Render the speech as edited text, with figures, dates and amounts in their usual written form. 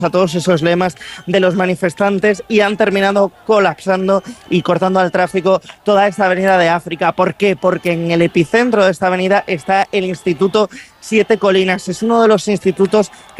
a todos esos lemas de los manifestantes y han terminado colapsando y cortando al tráfico toda esta avenida de África. ¿Por qué? Porque en el epicentro de esta avenida está el Instituto Siete Colinas. Es uno de los institutos que